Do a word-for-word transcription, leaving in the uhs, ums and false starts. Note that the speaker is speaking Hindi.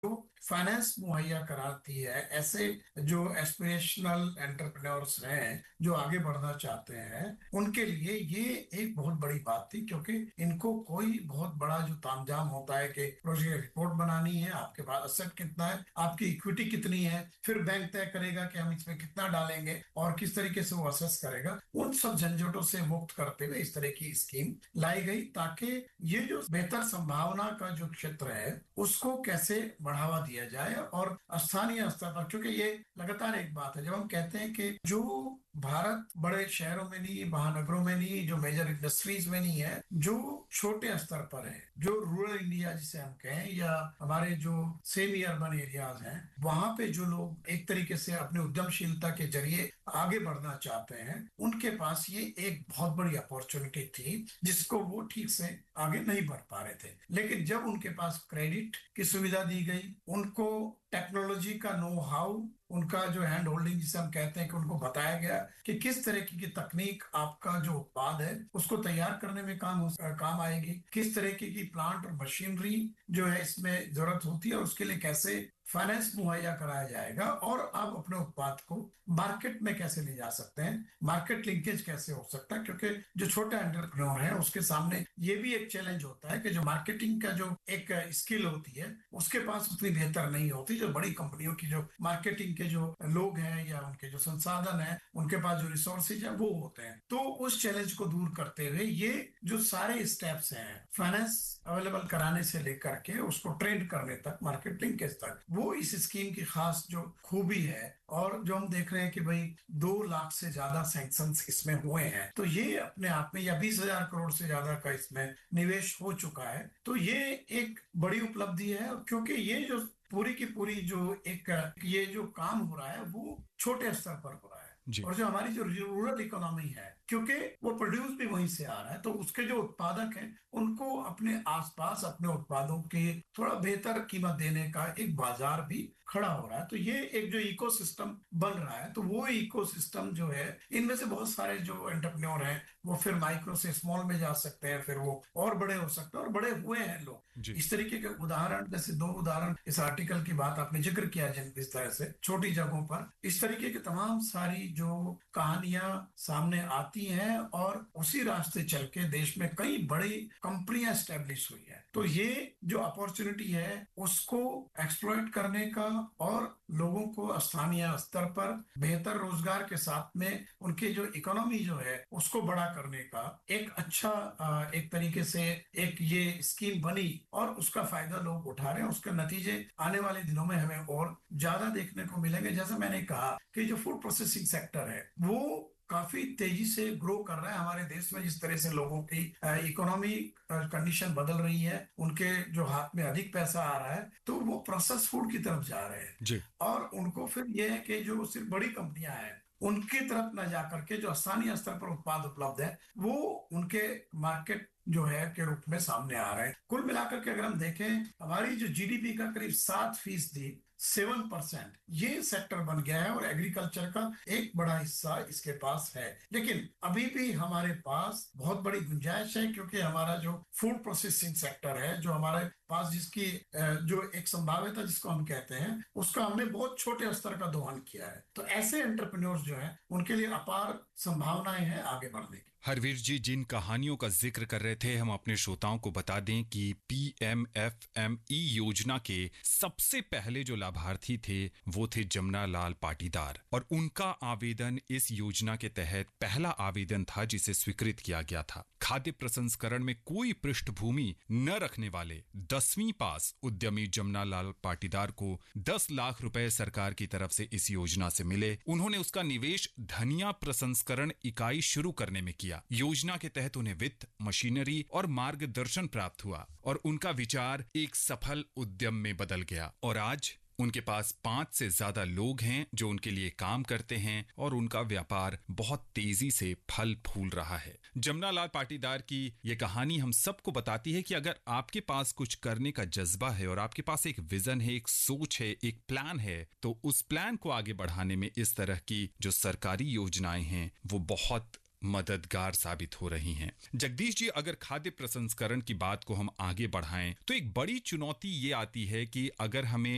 फाइनेंस मुहैया कराती है ऐसे जो एस्पिरेशनल एंटरप्रेन्योर्स हैं जो आगे बढ़ना चाहते हैं, उनके लिए ये एक बहुत बड़ी बात थी, क्योंकि इनको कोई बहुत बड़ा जो तामझाम होता है कि प्रोजेक्ट रिपोर्ट बनानी है, आपके पास असेट कितना है, आपकी इक्विटी कितनी है, फिर बैंक तय करेगा कि हम इसमें कितना डालेंगे और किस तरीके से वो असेस करेगा, उन सब झंझटों से मुक्त करते हुए इस तरह की स्कीम लाई गई, ताकि ये जो बेहतर संभावना का जो क्षेत्र है उसको कैसे बढ़ावा दिया जाए और स्थानीय स्तर पर, क्योंकि ये लगातार एक बात है जब हम कहते हैं कि जो भारत बड़े शहरों में नहीं, महानगरों में नहीं, जो मेजर इंडस्ट्रीज में नहीं है, जो छोटे स्तर पर है, जो रूरल इंडिया जिसे हम कहें या हमारे जो सेमी अर्बन एरियाज हैं, वहां पे जो लोग एक तरीके से अपने उद्यमशीलता के जरिए आगे बढ़ना चाहते हैं, उनके पास ये एक बहुत बड़ी अपॉर्चुनिटी थी जिसको वो ठीक से आगे नहीं बढ़ पा रहे थे। लेकिन जब उनके पास क्रेडिट की सुविधा दी गई, उनको टेक्नोलॉजी का नो हाउ, उनका जो हैंड होल्डिंग जिसे हम कहते हैं, कि उनको बताया गया कि किस तरह की, की तकनीक आपका जो उत्पाद है उसको तैयार करने में काम काम आएगी, किस तरह की, की प्लांट और मशीनरी जो है इसमें जरूरत होती है, और उसके लिए कैसे फाइनेंस मुहैया कराया जाएगा, और आप अपने उत्पाद को मार्केट में कैसे ले जा सकते हैं, मार्केट लिंकेज कैसे हो सकता है, क्योंकि जो छोटा एंटरप्रेन्योर है उसके सामने ये भी एक चैलेंज होता है कि जो मार्केटिंग का जो एक स्किल होती है उसके पास उतनी बेहतर नहीं होती, जो बड़ी कंपनियों की जो मार्केटिंग के जो लोग हैं या उनके जो संसाधन है, उनके पास जो रिसोर्सेज है वो होते हैं। तो उस चैलेंज को दूर करते हुए ये जो सारे स्टेप्स हैं, फाइनेंस अवेलेबल कराने से लेकर के उसको ट्रेंड करने तक, मार्केट लिंकेज तक, वो इस स्कीम की खास जो खूबी है। और जो हम देख रहे हैं कि भाई दो लाख से ज्यादा सैंक्शंस इसमें हुए हैं, तो ये अपने आप में, या बीस हजार करोड़ से ज्यादा का इसमें निवेश हो चुका है, तो ये एक बड़ी उपलब्धि है, क्योंकि ये जो पूरी की पूरी जो एक ये जो काम हो रहा है वो छोटे स्तर पर हो रहा है। जी। और जो हमारी जो रूरल इकोनॉमी है, क्योंकि वो प्रोड्यूस भी वहीं से आ रहा है, तो उसके जो उत्पादक हैं उनको अपने आसपास अपने उत्पादों के थोड़ा बेहतर कीमत देने का एक बाजार भी खड़ा हो रहा है। तो ये एक जो इकोसिस्टम बन रहा है, तो वो इकोसिस्टम जो है, इनमें से बहुत सारे जो एंटरप्रेन्योर हैं वो फिर माइक्रो से स्मॉल में जा सकते हैं, फिर वो और बड़े हो सकते हैं, और बड़े हुए हैं लोग। जी। इस तरीके के उदाहरण, जैसे दो उदाहरण इस आर्टिकल की बात आपने जिक्र किया, जिन इस तरह से छोटी जगहों पर इस तरीके की तमाम सारी जो कहानियां सामने आती हैं, और उसी रास्ते चल के देश में कई बड़ी कंपनियां स्टैब्लिश हुई है। तो ये जो अपॉर्चुनिटी है उसको एक्सप्लॉइट करने का, और लोगों को स्थानीय स्तर पर बेहतर रोजगार के साथ में उनके जो इकोनॉमी जो है उसको बड़ा करने का एक अच्छा एक तरीके से एक ये स्कीम बनी, और उसका फायदा लोग उठा रहे हैं। उसके नतीजे आने वाले दिनों में हमें और ज्यादा देखने को मिलेंगे। जैसा मैंने कहा कि जो फूड प्रोसेसिंग सेक्टर है वो काफी तेजी से ग्रो कर रहा है हमारे देश में। जिस तरह से लोगों की इकोनॉमी कंडीशन बदल रही है, उनके जो हाथ में अधिक पैसा आ रहा है, तो वो प्रोसेस फूड की तरफ जा रहे हैं। जी। और उनको फिर यह है कि जो सिर्फ बड़ी कंपनियां हैं उनकी तरफ न जाकर के जो स्थानीय स्तर पर उत्पाद उपलब्ध है वो उनके मार्केट जो है के रूप में सामने आ रहे हैं। कुल मिलाकर के अगर हम देखें, हमारी जो जीडीपी का करीब सात फीसदी सेवन परसेंट ये सेक्टर बन गया है, और एग्रीकल्चर का एक बड़ा हिस्सा इसके पास है। लेकिन अभी भी हमारे पास बहुत बड़ी गुंजाइश है, क्योंकि हमारा जो फूड प्रोसेसिंग सेक्टर है, जो हमारे पास जिसकी जो एक संभाव्यता जिसको हम कहते हैं, उसका हमने बहुत छोटे स्तर का दोहन किया है। तो ऐसे एंटरप्रेन्योर्स जो हैं उनके लिए अपार संभावनाएं हैं आगे बढ़ने की। हरवीर जी, जिन कहानियों का जिक्र कर रहे थे, हम अपने श्रोताओं को बता दें कि P M F M E योजना के सबसे पहले जो लाभार्थी थे वो थे जमुना लाल पाटीदार, और उनका आवेदन इस योजना के तहत पहला आवेदन था जिसे स्वीकृत किया गया था। खाद्य प्रसंस्करण में कोई पृष्ठभूमि न रखने वाले दसवीं पास उद्यमी जमुना लाल पाटीदार को दस लाख रुपए सरकार की तरफ से इस योजना से मिले। उन्होंने उसका निवेश धनिया प्रसंस्करण इकाई शुरू करने में किया। योजना के तहत उन्हें वित्त, मशीनरी और मार्गदर्शन प्राप्त हुआ, और उनका विचार एक सफल उद्यम में बदल गया। और आज उनके पास पांच से ज्यादा लोग हैं जो उनके लिए काम करते हैं, और उनका व्यापार बहुत तेजी से फल फूल रहा है। जमुना लाल पाटीदार की ये कहानी हम सबको बताती है कि अगर आपके पास कुछ करने का जज्बा है, और आपके पास एक विजन है, एक सोच है, एक प्लान है, तो उस प्लान को आगे बढ़ाने में इस तरह की जो सरकारी योजनाएं हैं वो बहुत मददगार साबित हो रही हैं। जगदीश जी, अगर खाद्य प्रसंस्करण की बात को हम आगे बढ़ाएं तो एक बड़ी चुनौती ये आती है कि अगर हमें